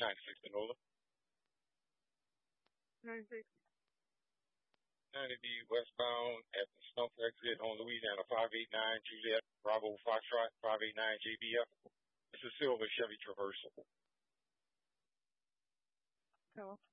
96 Panola. 96. 90B westbound at the Stump exit on Louisiana 589 Juliet Bravo Foxtrot 589 JBF. This is Silver Chevy Traverse. Hello.